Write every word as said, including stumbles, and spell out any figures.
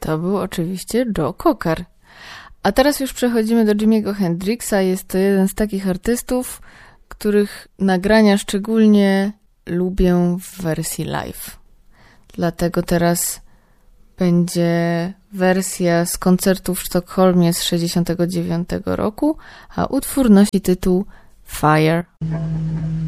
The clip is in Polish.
To był oczywiście Joe Cocker. A teraz już przechodzimy do Jimiego Hendrixa. Jest to jeden z takich artystów, których nagrania szczególnie lubię w wersji live. Dlatego teraz będzie wersja z koncertu w Sztokholmie z sześćdziesiątego dziewiątego roku, a utwór nosi tytuł Fire.